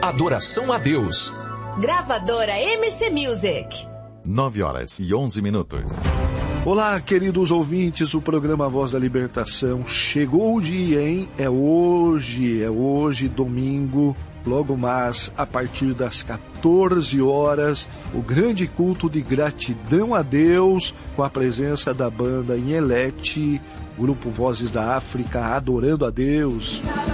adoração a Deus. Gravadora MC Music. 9h11. Olá, queridos ouvintes, o programa Voz da Libertação. Chegou o dia, hein? É hoje, domingo, logo mais a partir das 14 horas, o grande culto de gratidão a Deus, com a presença da banda Inhelete, grupo Vozes da África, adorando a Deus.